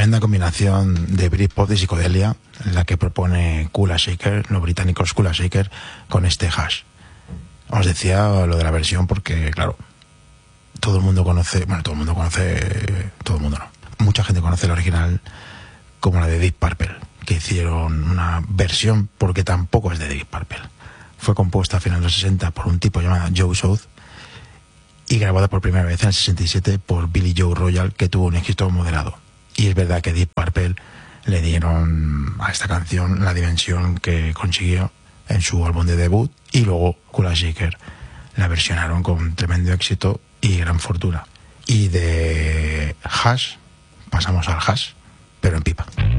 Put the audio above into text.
tremenda combinación de Britpop y psicodelia, la que propone Kula Shaker, los británicos Kula Shaker, con este hash. Os decía lo de la versión porque, claro, todo el mundo no. Mucha gente conoce el original como la de Deep Purple, que hicieron una versión porque tampoco es de Deep Purple. Fue compuesta a finales de los 60 por un tipo llamado Joe South y grabada por primera vez en el 67 por Billy Joe Royal, que tuvo un éxito moderado. Y es verdad que Deep Purple le dieron a esta canción la dimensión que consiguió en su álbum de debut, y luego Kula Shaker la versionaron con tremendo éxito y gran fortuna. Y de hash pasamos al hash, pero en pipa.